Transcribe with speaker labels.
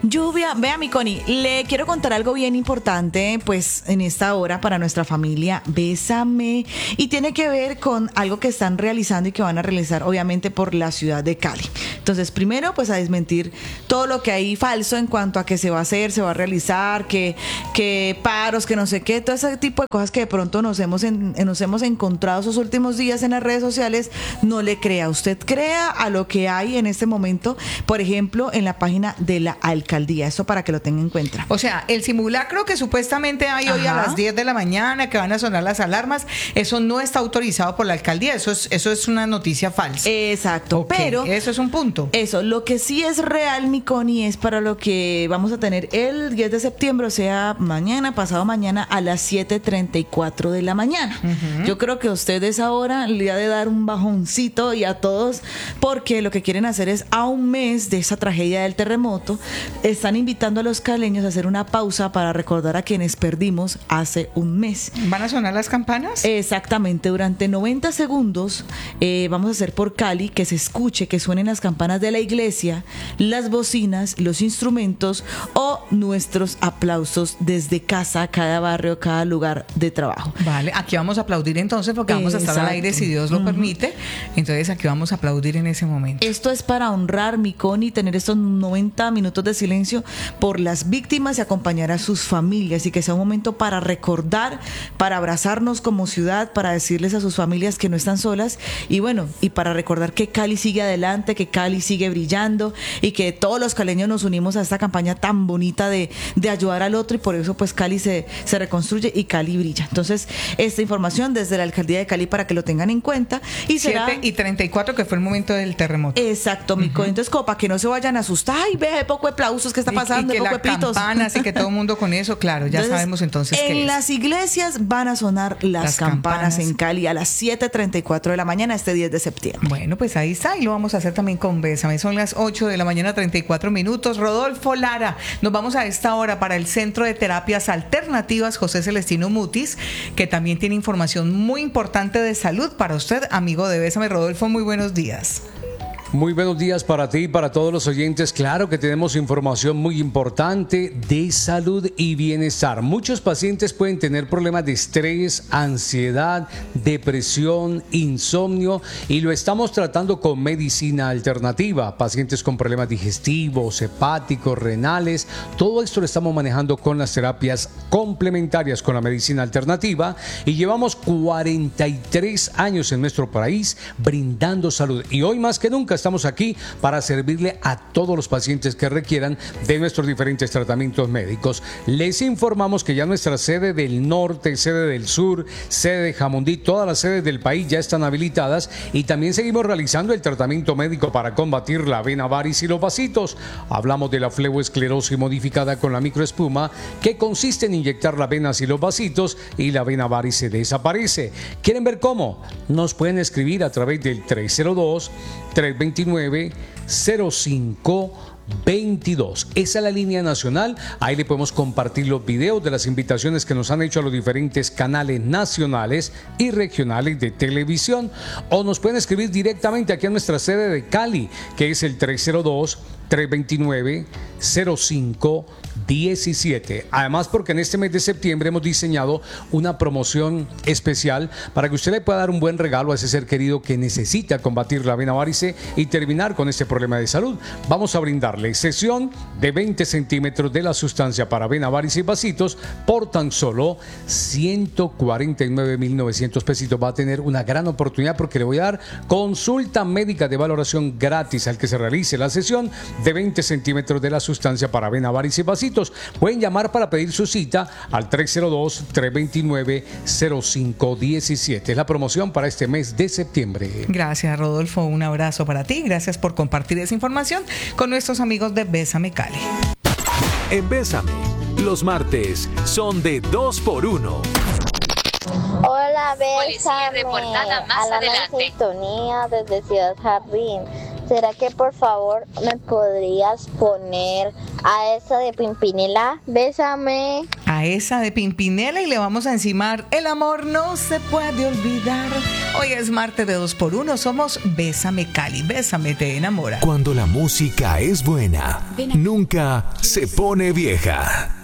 Speaker 1: Lluvia, vea mi Connie, le quiero contar algo bien importante, pues en esta hora para nuestra familia, Bésame, y tiene que ver con algo que están realizando y que van a realizar obviamente por la ciudad de Cali. Entonces, primero, pues a desmentir todo lo que hay falso en cuanto a que se va a hacer, se va a realizar, que paros, que no sé qué, todo ese tipo de cosas que de pronto nos hemos encontrado esos últimos días en las redes sociales. No le crea, usted crea a lo que hay en este momento, por ejemplo, en la página de la alcaldía. Eso para que lo tenga en cuenta.
Speaker 2: O sea, el simulacro que supuestamente hay hoy a las 10 de la mañana, que van a sonar las alarmas, eso no está autorizado por la alcaldía. Eso es una noticia falsa.
Speaker 1: Exacto,
Speaker 2: okay,
Speaker 1: pero
Speaker 2: eso es un punto.
Speaker 1: Eso, lo que sí es real, mi Connie, es para lo que vamos a tener el 10 de septiembre, o sea, mañana, pasado mañana, a las 7:34 de la mañana. Yo creo que a ustedes ahora le ha de dar un bajoncito y a todos, porque lo que quieren hacer es, a un mes de esa tragedia del terremoto, están invitando a los caleños a hacer una pausa para recordar a quienes perdimos hace un mes.
Speaker 2: ¿Van a sonar las campanas?
Speaker 1: Exactamente, durante 90 segundos vamos a hacer por Cali que se escuche, que suenen las campanas de la iglesia, las bocinas, los instrumentos o nuestros aplausos desde casa, cada barrio, cada lugar de trabajo.
Speaker 2: Vale, aquí vamos a aplaudir entonces porque vamos a estar al aire si Dios lo permite. Entonces aquí vamos a aplaudir en ese momento.
Speaker 1: Esto es para honrar, mi Connie, tener estos 90 minutos de silencio por las víctimas y acompañar a sus familias, y que sea un momento para recordar, para abrazarnos como ciudad, para decirles a sus familias que no están solas, y bueno, y para recordar que Cali sigue adelante, que Cali sigue brillando y que todos los caleños nos unimos a esta campaña tan bonita de ayudar al otro, y por eso pues Cali se reconstruye y Cali brilla. Entonces, esta información desde la alcaldía de Cali para que lo tengan en cuenta. Y será
Speaker 2: 7:34, que fue el momento del terremoto.
Speaker 1: Exacto, Mico. Entonces, como para que no se vayan a asustar, ay, ve, poco de aplausos que está pasando,
Speaker 2: y que
Speaker 1: poco
Speaker 2: la
Speaker 1: de pitos.
Speaker 2: campanas y que todo el mundo con eso, claro, ya
Speaker 1: entonces,
Speaker 2: sabemos entonces qué es.
Speaker 1: En las iglesias van a sonar las campanas en Cali a las 7:34 de la mañana este 10 de septiembre.
Speaker 2: Bueno, pues ahí está, y lo vamos a hacer también con Bésame. Son las 8 de la mañana, 34 minutos. Rodolfo Lara, nos vamos a esta hora para el Centro de Terapias Alternativas José Celestino Mutis, que también tiene información muy importante de salud para usted, amigo de Bésame. Rodolfo, muy buenos días.
Speaker 3: Muy buenos días para ti y para todos los oyentes. Claro que tenemos información muy importante de salud y bienestar. Muchos pacientes pueden tener problemas de estrés, ansiedad, depresión, insomnio, y lo estamos tratando con medicina alternativa. Pacientes con problemas digestivos, hepáticos, renales, todo esto lo estamos manejando con las terapias complementarias con la medicina alternativa, y llevamos 43 años en nuestro país brindando salud, y hoy más que nunca estamos aquí para servirle a todos los pacientes que requieran de nuestros diferentes tratamientos médicos. Les informamos que ya nuestra sede del norte, sede del sur, sede de Jamundí, todas las sedes del país ya están habilitadas, y también seguimos realizando el tratamiento médico para combatir la vena varis y los vasitos. Hablamos de la fleboesclerosis modificada con la microespuma, que consiste en inyectar las venas y los vasitos, y la vena varis se desaparece. ¿Quieren ver cómo? Nos pueden escribir a través del 302-329-0522. Esa es la línea nacional. Ahí le podemos compartir los videos de las invitaciones que nos han hecho a los diferentes canales nacionales y regionales de televisión, o nos pueden escribir directamente aquí a nuestra sede de Cali, que es el 302-329-0517. Además, porque en este mes de septiembre hemos diseñado una promoción especial para que usted le pueda dar un buen regalo a ese ser querido que necesita combatir la vena varice y terminar con este problema de salud. Vamos a brindarle sesión de 20 centímetros de la sustancia para vena varice y vasitos por tan solo 149,900 pesitos. Va a tener una gran oportunidad porque le voy a dar consulta médica de valoración gratis al que se realice la sesión de 20 centímetros de la sustancia para vena varice y vasitos. Pueden llamar para pedir su cita al 302-329-0517. Es la promoción para este mes de septiembre.
Speaker 2: Gracias, Rodolfo. Un abrazo para ti. Gracias por compartir esa información con nuestros amigos de Bésame Cali.
Speaker 4: En Bésame, los martes son de 2x1.
Speaker 5: Hola, Bésame.
Speaker 6: Policía reportada más
Speaker 5: a la
Speaker 6: adelante.
Speaker 5: sintonía desde Ciudad Jardín. ¿Será que por favor me podrías poner a esa de Pimpinela? Bésame.
Speaker 2: A esa de Pimpinela y le vamos a encimar El amor no se puede olvidar. Hoy es martes de 2x1, somos Bésame Cali, Bésame te enamora.
Speaker 4: Cuando la música es buena, nunca se pone vieja.